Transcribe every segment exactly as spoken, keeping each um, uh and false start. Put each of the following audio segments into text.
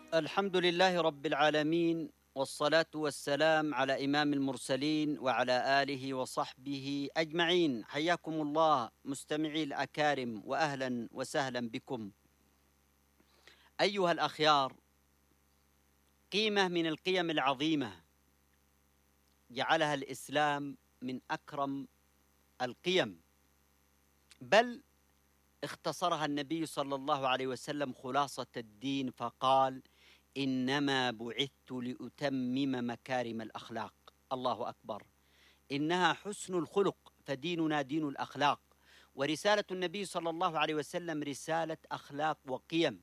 الحمد لله رب العالمين، والصلاة والسلام على إمام المرسلين وعلى آله وصحبه أجمعين. حياكم الله مستمعي الأكارم، وأهلا وسهلا بكم أيها الأخيار. قيمة من القيم العظيمة جعلها الإسلام من أكرم القيم، بل اختصرها النبي صلى الله عليه وسلم خلاصة الدين فقال: إنما بعثت لأتمم مكارم الأخلاق. الله أكبر. إنها حسن الخلق، فديننا دين الأخلاق، ورسالة النبي صلى الله عليه وسلم رسالة أخلاق وقيم،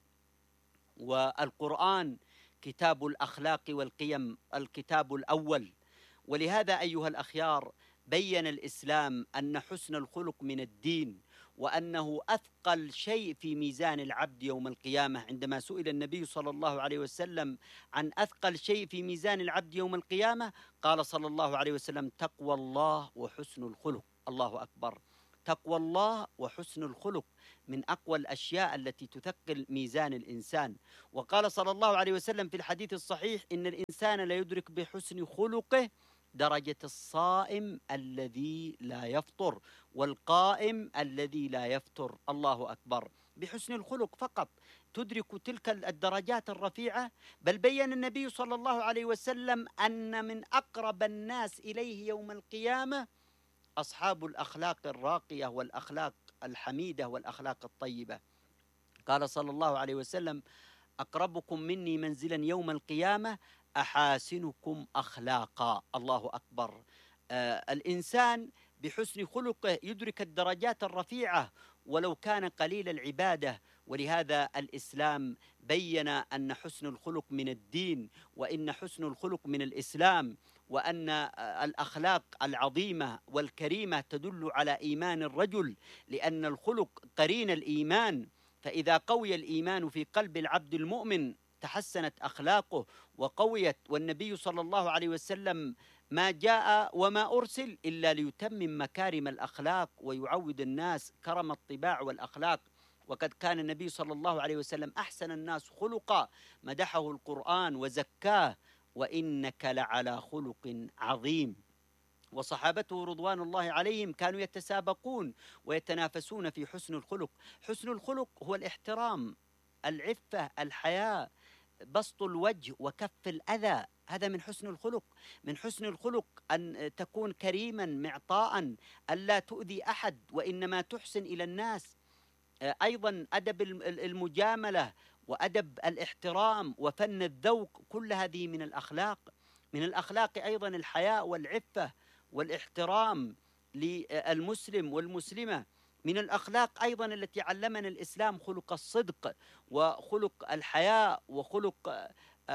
والقرآن كتاب الأخلاق والقيم، الكتاب الأول. ولهذا أيها الأخيار بين الإسلام أن حسن الخلق من الدين، وأنه أثقل شيء في ميزان العبد يوم القيامة. عندما سئل النبي صلى الله عليه وسلم عن أثقل شيء في ميزان العبد يوم القيامة، قال صلى الله عليه وسلم: تقوى الله وحسن الخلق. الله أكبر. تقوى الله وحسن الخلق من أقوى الأشياء التي تثقل ميزان الإنسان. وقال صلى الله عليه وسلم في الحديث الصحيح: إن الإنسان لا يدرك بحسن خلقه درجة الصائم الذي لا يفطر، والقائم الذي لا يفطر. الله أكبر. بحسن الخلق فقط تدرك تلك الدرجات الرفيعة. بل بين النبي صلى الله عليه وسلم أن من أقرب الناس إليه يوم القيامة أصحاب الأخلاق الراقية والأخلاق الحميدة والأخلاق الطيبة. قال صلى الله عليه وسلم: أقربكم مني منزلا يوم القيامة أحاسنكم أخلاقا. الله أكبر. آه الإنسان بحسن خلقه يدرك الدرجات الرفيعة ولو كان قليل العبادة. ولهذا الإسلام بين أن حسن الخلق من الدين، وإن حسن الخلق من الإسلام، وأن الأخلاق العظيمة والكريمة تدل على إيمان الرجل، لأن الخلق قرين الإيمان. فإذا قوي الإيمان في قلب العبد المؤمن تحسنت أخلاقه وقويت. والنبي صلى الله عليه وسلم ما جاء وما أرسل إلا ليتمم مكارم الأخلاق ويعود الناس كرم الطباع والأخلاق. وقد كان النبي صلى الله عليه وسلم أحسن الناس خلقا، مدحه القرآن وزكاه: وإنك لعلى خلق عظيم. وصحابته رضوان الله عليهم كانوا يتسابقون ويتنافسون في حسن الخلق. حسن الخلق هو الاحترام، العفة، الحياء، بسط الوجه وكف الأذى. هذا من حسن الخلق. من حسن الخلق أن تكون كريما معطاء، ألا تؤذي أحد وإنما تحسن إلى الناس. أيضا أدب المجاملة وأدب الاحترام وفن الذوق، كل هذه من الأخلاق. من الأخلاق أيضا الحياء والعفة والاحترام للمسلم والمسلمة. من الأخلاق أيضا التي علمنا الإسلام خلق الصدق وخلق الحياء وخلق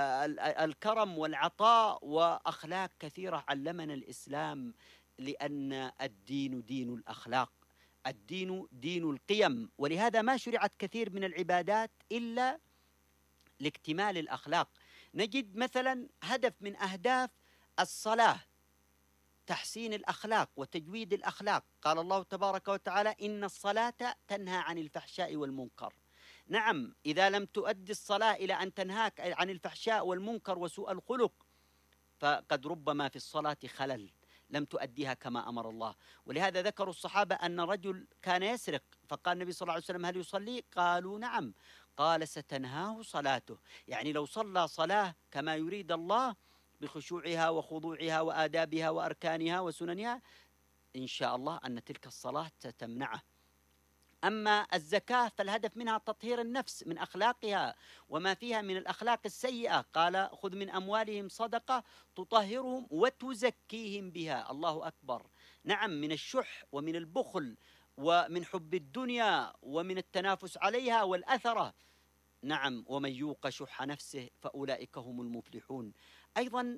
الكرم والعطاء، وأخلاق كثيرة علمنا الإسلام، لأن الدين دين الأخلاق، الدين دين القيم. ولهذا ما شرعت كثير من العبادات إلا لاكتمال الأخلاق. نجد مثلا هدف من أهداف الصلاة تحسين الأخلاق وتجويد الأخلاق. قال الله تبارك وتعالى: إن الصلاة تنهى عن الفحشاء والمنكر. نعم، إذا لم تؤدي الصلاة إلى أن تنهاك عن الفحشاء والمنكر وسوء الخلق، فقد ربما في الصلاة خلل، لم تؤديها كما أمر الله. ولهذا ذكروا الصحابة أن رجل كان يسرق، فقال النبي صلى الله عليه وسلم: هل يصلي؟ قالوا: نعم. قال: ستنهاه صلاته. يعني لو صلى صلاة كما يريد الله بخشوعها وخضوعها وآدابها وأركانها وسننها، إن شاء الله أن تلك الصلاة ستمنعه. أما الزكاة فالهدف منها تطهير النفس من أخلاقها وما فيها من الأخلاق السيئة. قال: خذ من أموالهم صدقة تطهرهم وتزكيهم بها. الله أكبر. نعم، من الشح ومن البخل ومن حب الدنيا ومن التنافس عليها والأثرة. نعم، ومن يوق شح نفسه فأولئك هم المفلحون. أيضا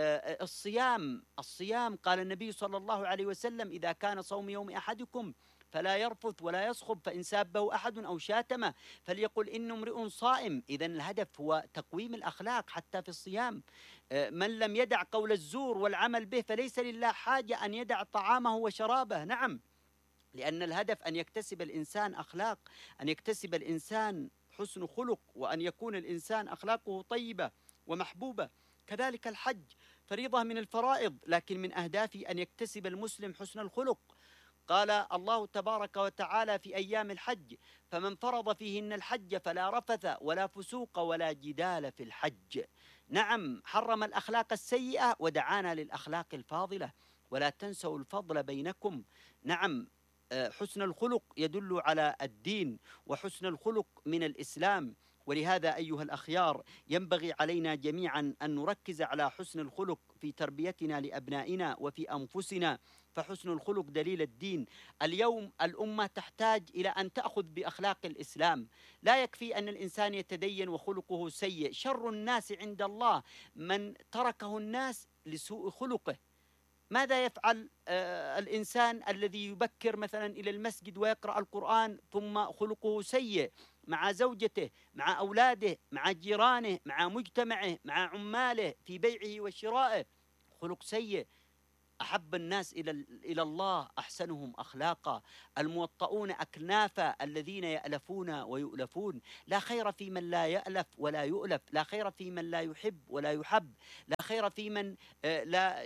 الصيام الصيام قال النبي صلى الله عليه وسلم: إذا كان صوم يوم أحدكم فلا يرفث ولا يصخب، فإن سابه أحد أو شاتمه فليقل إنه امرئ صائم. إذن الهدف هو تقويم الأخلاق حتى في الصيام. من لم يدع قول الزور والعمل به فليس لله حاجة أن يدع طعامه وشرابه. نعم، لأن الهدف أن يكتسب الإنسان أخلاق، أن يكتسب الإنسان حسن خلق، وأن يكون الإنسان أخلاقه طيبة ومحبوبة. كذلك الحج فريضة من الفرائض، لكن من أهدافه أن يكتسب المسلم حسن الخلق. قال الله تبارك وتعالى في أيام الحج: فمن فرض فيهن الحج فلا رفث ولا فسوق ولا جدال في الحج. نعم، حرم الأخلاق السيئة ودعانا للأخلاق الفاضلة. ولا تنسوا الفضل بينكم. نعم، حسن الخلق يدل على الدين، وحسن الخلق من الإسلام. ولهذا أيها الأخيار ينبغي علينا جميعا أن نركز على حسن الخلق في تربيتنا لأبنائنا وفي أنفسنا، فحسن الخلق دليل الدين. اليوم الأمة تحتاج إلى أن تأخذ بأخلاق الإسلام. لا يكفي أن الإنسان يتدين وخلقه سيء. شر الناس عند الله من تركه الناس لسوء خلقه. ماذا يفعل آه الإنسان الذي يبكر مثلا إلى المسجد ويقرأ القرآن ثم خلقه سيء مع زوجته، مع أولاده، مع جيرانه، مع مجتمعه، مع عماله في بيعه وشرائه؟ خلق سيء. أحب الناس إلى إلى الله أحسنهم أخلاقا، الموطؤون أكنافا، الذين يألفون ويؤلفون. لا خير في من لا يألف ولا يؤلف، لا خير في من لا يحب ولا يحب، لا خير في من لا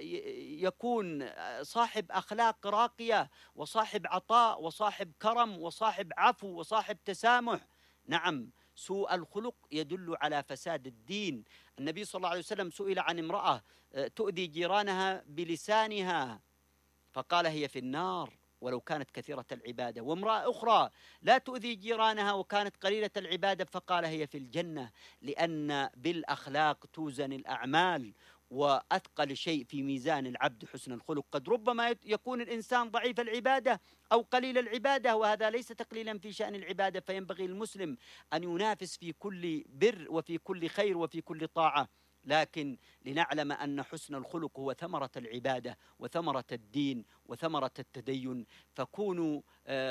يكون صاحب أخلاق راقية وصاحب عطاء وصاحب كرم وصاحب عفو وصاحب تسامح. نعم، سوء الخلق يدل على فساد الدين. النبي صلى الله عليه وسلم سئل عن امرأة تؤذي جيرانها بلسانها فقال: هي في النار ولو كانت كثيرة العبادة. وامرأة أخرى لا تؤذي جيرانها وكانت قليلة العبادة فقال: هي في الجنة. لأن بالأخلاق توزن الأعمال، وأثقل شيء في ميزان العبد حسن الخلق. قد ربما يكون الإنسان ضعيف العبادة أو قليل العبادة، وهذا ليس تقليلا في شأن العبادة، فينبغي المسلم أن ينافس في كل بر وفي كل خير وفي كل طاعة. لكن لنعلم أن حسن الخلق هو ثمرة العبادة وثمرة الدين وثمرة التدين، فكونوا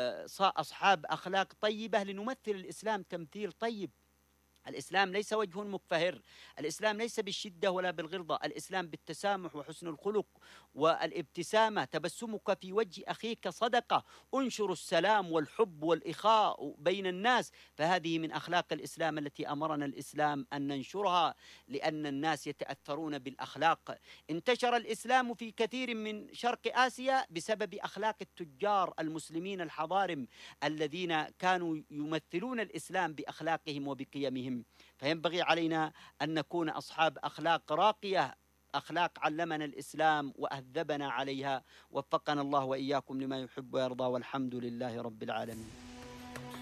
أصحاب أخلاق طيبة لنمثل الإسلام تمثيل طيب. الإسلام ليس وجه مكفهر، الإسلام ليس بالشدة ولا بالغلظة، الإسلام بالتسامح وحسن الخلق والابتسامة. تبسمك في وجه أخيك صدقة. انشر السلام والحب والإخاء بين الناس، فهذه من أخلاق الإسلام التي أمرنا الإسلام أن ننشرها، لأن الناس يتأثرون بالأخلاق. انتشر الإسلام في كثير من شرق آسيا بسبب أخلاق التجار المسلمين الحضارم الذين كانوا يمثلون الإسلام بأخلاقهم وبقيمهم. فينبغي علينا أن نكون أصحاب أخلاق راقية، أخلاق علمنا الإسلام وأهذبنا عليها. وفقنا الله وإياكم لما يحب ويرضى، والحمد لله رب العالمين.